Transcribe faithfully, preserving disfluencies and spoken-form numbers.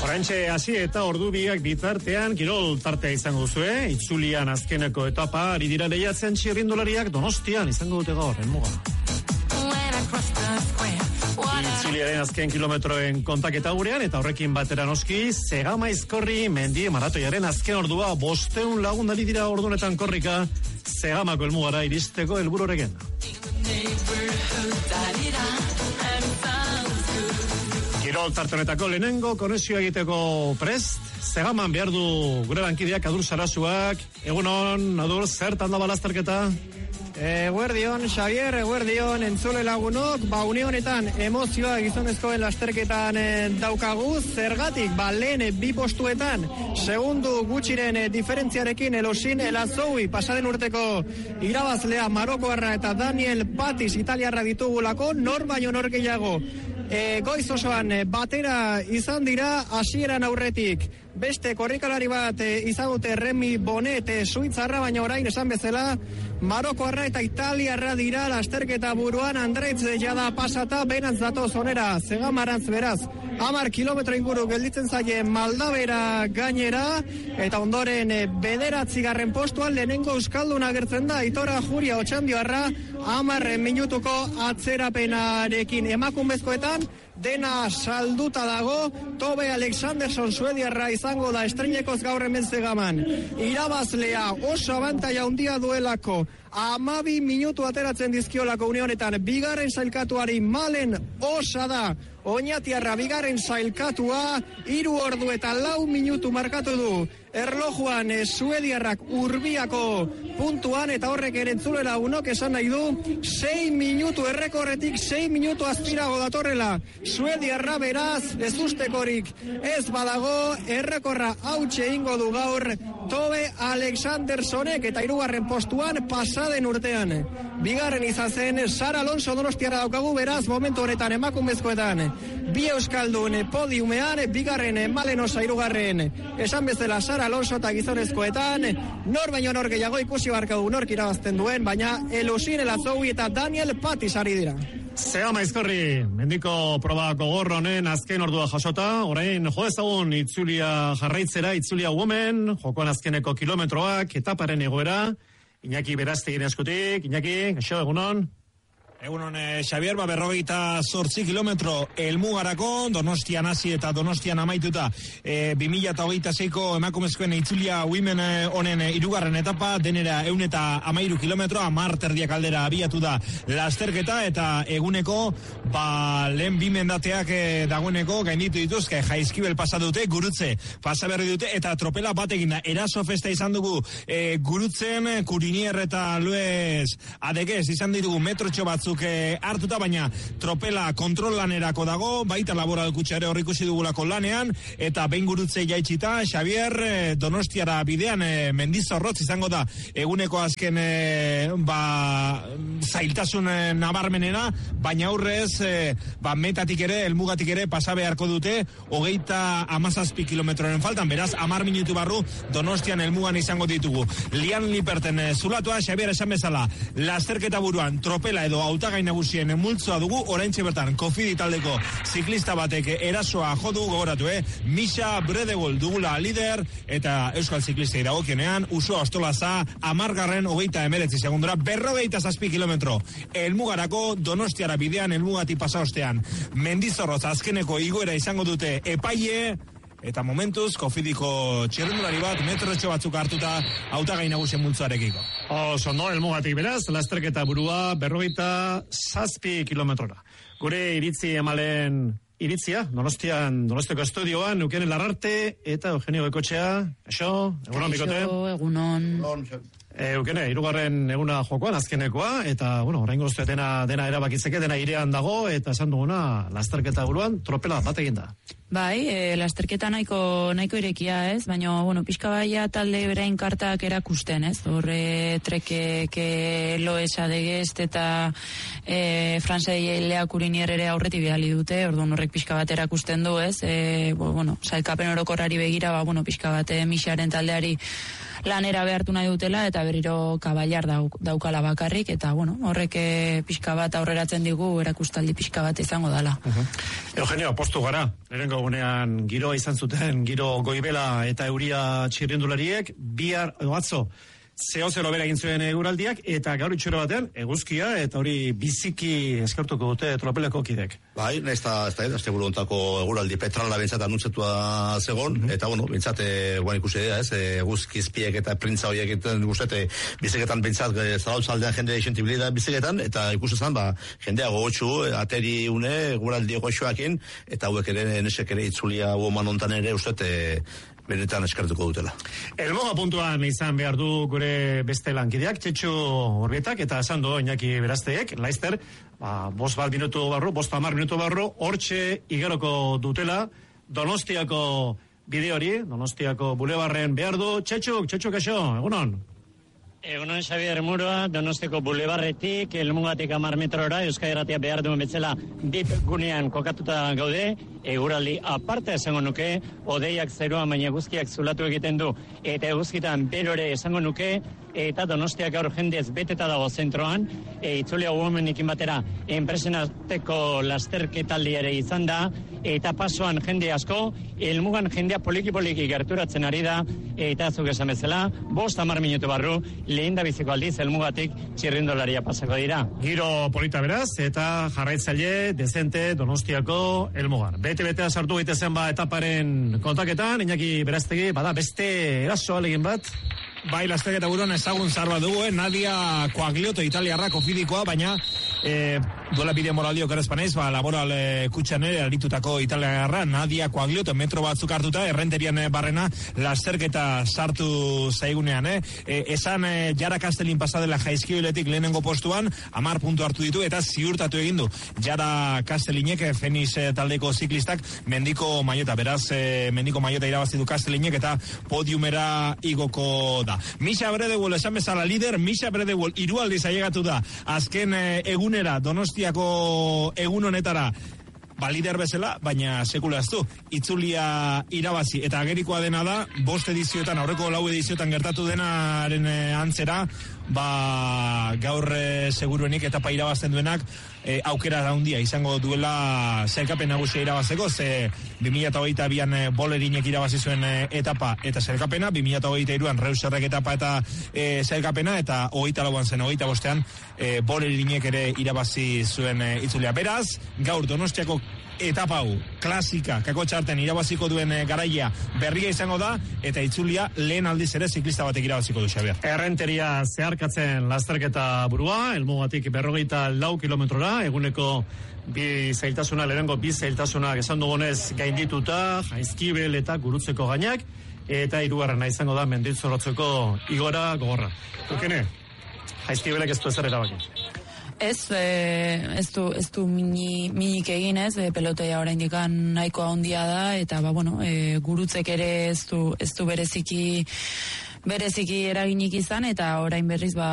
Oraintxe hasi eta ordu biak bitartean kirol tartea izango duzue, itzulian azkeneko etapa ari dira lehiatzen txirrindulariak Donostian izango dute gaur, helmuga. Itzuliaren azken kilometroen kontaketa gurean eta horrekin batera noski, Zegama Izkorri mendi maratoiaren azken ordua bosteun lagundari dira ordunetan korrika, Zegamako helmugara iristeko helbururekin. Kirol tartonetako lehenengo konexioa egiteko prest, Zegaman behar du gure lankideak Adur Sarasuak. Egunon, Adur, zertan da balazterketa? Eguerdion, Xavier, eguerdion, entzule lagunok, ba, une honetan emozioa gizonezkoen lasterketan daukagu, zergatik, ba, lehen bi postuetan, segundu gutxiren diferentziarekin elosin elazoui, pasaden urteko irabazlea Marokoarra eta Daniel Patis italiarra ditugulako, nor baino nor gehiago. E, goiz osoan batera izan dira hasieran aurretik. Beste korrikalari bat e, izagute Remi Bonet e, suitzarra, baina orain esan bezala Marokoarra eta Italiarra dira lasterketa buruan. Andreitz jada pasata, benantz datoz onera Zegamarantz beraz. Hamar kilometro inguru gelditzen zaie Maldabera gainera, eta ondoren e, bederatzigarren postuan lehenengo euskaldun agertzen da Aitora Juria Otxandioarra, hamar minutuko atzerapenarekin. Emakumezkoetan dena salduta dago, Tobe Alexanderson suediarra izango da estreinekoz gaur hemen Zegaman. Irabazlea oso abantaila handia duelako, amabi minutu ateratzen dizkiolako une honetan, bigarren sailkatuari Malen osa da, Oñatiarra bigarren sailkatua, hiru ordu eta lau minutu markatu du. Erlojuan eh, suediarrak urbiako puntuan, eta horrek erentzulera unok esan nahi du, sei minutu errekorretik, sei minutu azpirago datorrela. Suediarra beraz, ez ustekorik ez badago, errekorra hautxe ingo du gaur Tobe Alexandersonek, eta hirugarren postuan pasaden urtean. Bigarren izan zen Sara Alonso Donostiarra daukagu, beraz momentu honetan emakumezkoetan bi euskaldun podiumean, bigarren Malenosa, hirugarren esan bezala Sara Alonso, eta gizonezkoetan nor baino nor gehiago ikusi barkadu nork irabazten duen, baina Elusin Elazoui eta Daniel Patis ari dira. Zegama Izkorri, mendiko proba gogorronen azken ordua jasota, orain jo ezagun itzulia jarraitzera, itzulia women, jokoan azkeneko kilometroak, etaparen egoera, Iñaki Beraztegin eskutik. Iñaki, gaixo, egunon? Egunon, eh, Xavier, ba, berrogeita zortzi kilometro Elmugarako, Donostian hasi eta Donostian amaituta e, bi mila hogeita seiko emakumezkoen itzulia women honen e, irugarren etapa, denera eun eta amairu kilometro, amar terdiak aldera abiatu da lasterketa, eta eguneko ba, lehen bi mendateak e, dagoeneko gainditu dituzke, Jaizkibel pasadute, Gurutze pasaberri dute, eta tropela bat egina, eraso festa izan dugu e, Gurutzen, Kurinier eta Luez Adegez izan ditugu metrotxo batzu hartuta, baina tropela kontrol lanerako dago, baita laboral kutxare hor ikusi dugulako lanean, eta behin Gurutze jaitsita, Xavier, Donostiara bidean e, Mendizorrotz izango da eguneko azken e, ba, zailtasun e, nabarmenena, baina aurrez e, ba, metatik ere, helmugatik ere pasa beharko dute, hogeita amazazpi kilometroren faltan, beraz, amar minutu barru Donostian helmugan izango ditugu. Lian Liperten e, zulatua, Xavier esan bezala, lasterketa buruan tropela edo hautagai nagusien multzoa dugu, oraintxe bertan Kofidi taldeko ziklista batek erasoa jodu, gogoratu, eh? Misha Bredegol dugula lider, eta euskal ziklistei dagokionean, Usua Ostolaza, amargarren hogeita emeretzi segundora, berrogeita zazpi kilometro. Elmugarako Donostiara bidean elmugati pasaostean. Mendizorrotz azkeneko igoera izango dute epaile, eta momentuz, Kofidiko txirrindulari bat, metrotxo batzuk hartuta, hautagai nagusien multzoarekiko. Oso, no, elmugatik beraz, lasterketa burua, berrogeita zazpi kilometrora. Gure iritzi emalen iritzia, Donostian, Donostiako estudioan, Eukene Larrarte eta Eugenio Bekotxea. Eixo, egunon, Bikote? Eixo, egunon. Eukene, hirugarren eguna jokoan azkenekoa, eta, bueno, orain goztu dena, dena erabakitzeke, dena irean dago, eta esan duguna, lasterketa buruan, tropela bat egin da. Bai, e, lasterketa nahiko, nahiko irekia, ez? Baina, bueno, pixka baia talde berain kartak erakusten, ez? Horre trekeke Loes Adegest eta e, Franzei Leak Urinier ere aurretik bidali dute, orduan horrek pixka bat erakusten du, ez? E, bueno, sailkapen orokorrari begira, ba, bueno, pixka bat e, Mixaren taldeari lanera behartu nahi dutela, eta berriro Kaballar dauk, daukala bakarrik, eta bueno, horrek pixka bat aurreratzen digu erakustaldi pixka bat izango dala. Uh-huh. Eugenio, postu gara, Lehenengo gunean giroa izan zuten, giro goibela eta euria txirrindulariek, bihar, atzo, zeo zero bera egin zuen eguraldiak, eta gaur itxura batean, eguzkia, eta hori biziki eskartuko dute tropeleko kidek. Bai, ez da, ez da, ez da buruntako eguraldi petrala bentsat anutzetua zegon, mm -hmm. eta bueno, bentsate guan ikusi dira, ez, eguzki izpiek eta printza horiek egiten guztete, bizeketan bentsat, zarautzaldean jende esentibilida bizeketan, eta ikusi zen, ba, jendea gogotxu, ateri une, eguraldi goxoakin, eta hauek ere, nesek ere itzulia guoman ontan ere, ustete, benetan eskartuko dutela. Elmoga puntuan izan behar du gure beste lankideak, Txetxo Orbietak, eta esan du Iñaki Berazteek, Laizter, ba, bost bat minutu barru, bost hamar minutu barru, hortxe igaroko dutela, Donostiako bide hori, Donostiako bulebarren behar du, Txetxuk, Txetxuk eso, egunon? Egunon Xabier Muroa, Donostiako bulebarretik, elmugatik amar metrora, Euskadi Irratia behar duen betzela, bip gunean kokatuta gaude, eguraldi aparte esango nuke, odeiak zeroa baina eguzkiak zulatu egiten du, eta eguzkitan berore esango nuke, eta Donostiak gaur jendez beteta dago zentroan, e, itzulia guomenikin batera, enpresenateko lasterketaldi ere izan da, eta pasoan jende asko, elmugan jendea poliki-poliki gerturatzen ari da, eta zuk esan bezala, bost hamar minutu barru, lehen da biziko aldiz, elmugatik txirrindolaria pasako dira. Giro polita beraz, eta jarraitzaile, dezente, Donostiako elmugan. Bete-betea sartu gaitezen ba etaparen kontaketan, Iñaki Beraztegi, bada beste eraso alegin bat. Bai, lasterketa buruan ezagun zarba dugu, eh? Nadia Coaglioto italiarra kofidikoa, baina eh, duela bide moraldio kerespanez, ba, laboral eh, kutxan ere aritutako italiarra, Nadia Coaglioto metro batzuk hartuta, errenterian eh, barrena lasterketa sartu zaigunean, eh? eh esan eh, Jara Kastelin pasadela jaizkioiletik lehenengo postuan, amar puntu hartu ditu, eta ziurtatu egin du Jara Kastelinek, eh, Feniz eh, taldeko ziklistak, mendiko maiota, beraz, eh, mendiko maiota irabazi du Kastelinek, eta podiumera igoko da. Misha Bredewell esan bezala lider, Misha Bredewell hirualdiz ailegatu da azken eh, egunera, Donostiako egun honetara, ba lider bezala, baina sekula ez du. Itzulia irabazi, eta agerikoa dena da, bost edizioetan, aurreko lau edizioetan gertatu denaren eh, antzera, ba gaur eh, seguruenik etapa irabazten duenak eh, aukera handia izango duela sailkapen nagusia irabazteko, ze bi mila hogeita bian eh, Bolerinek irabazi zuen eh, etapa eta sailkapena, bi mila hogeita hiruan Reuserrek etapa eta eh, sailkapena, eta hogeita lauan zen hogeita bostean eh, Bolerinek ere irabazi zuen eh, itzulia. Beraz, gaur Donostiako etapa hau, klasika, kako txarten irabaziko duen e, garaia berria izango da, eta itzulia lehen aldiz ere ziklista batek irabaziko du, Xabier. Errenteria zeharkatzen lasterketa burua, elmugatik berrogeita lau kilometrora, eguneko bi zailtasuna, lehenengo bi zailtasunak esan dugunez gaindituta, jaizkibel eta gurutzeko gainak, eta hirugarrena izango da menditzorotzeko igora gogorra. Ukene, jaizkibelek ez du ezer erabaki. Ez, e, ez du, ez du mini, minik egin ez, e, pelotea oraindik nahiko handia da, eta ba, bueno, e, gurutzek ere ez du, ez du bereziki, bereziki eraginik izan, eta orain berriz ba,